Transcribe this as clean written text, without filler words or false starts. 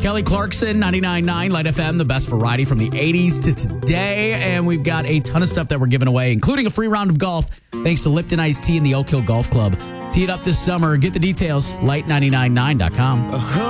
Kelly Clarkson, 99.9 Light FM, the best variety from the 80s to today. And we've got a ton of stuff that we're giving away, including a free round of golf, thanks to Lipton Iced Tea and the Oak Hill Golf Club. Tee it up this summer. Get the details, light999.com.